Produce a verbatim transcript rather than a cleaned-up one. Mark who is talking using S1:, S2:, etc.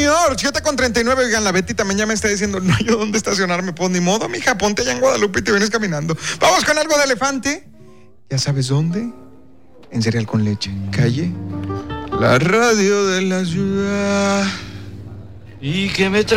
S1: señor. siete con treinta y nueve. Oigan, la Betty también ya me está diciendo, no hay dónde estacionarme. Pues ni modo, mija, ponte allá en Guadalupe y te vienes caminando. Vamos con algo de elefante. ¿Ya sabes dónde? En Cereal con Leche. Calle La Radio de la Ciudad.
S2: Y que me